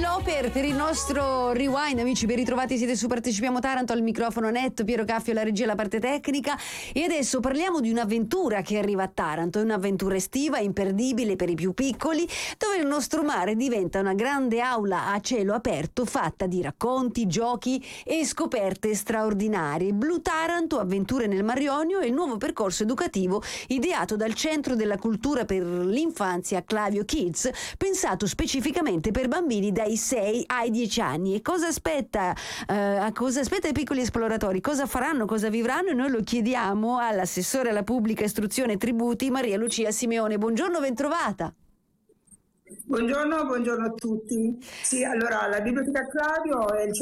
Loper per il nostro rewind. Amici, ben ritrovati, siete su Partecipiamo Taranto, al microfono Netto, Piero Caffio la regia, la parte tecnica, e adesso parliamo di un'avventura che arriva a Taranto. È un'avventura estiva imperdibile per i più piccoli, dove il nostro mare diventa una grande aula a cielo aperto fatta di racconti, giochi e scoperte straordinarie. Blu Taranto, avventure nel Mar Ionio, è il nuovo percorso educativo ideato dal Centro della Cultura per l'Infanzia Clavio Kids, pensato specificamente per bambini dai 6 ai 10 anni. E cosa aspetta ai piccoli esploratori? Cosa faranno, cosa vivranno? E noi lo chiediamo all'assessore alla pubblica istruzione e tributi Maria Lucia Simeone. Buongiorno, bentrovata. Buongiorno a tutti. Sì, allora la Biblioteca Clavio è il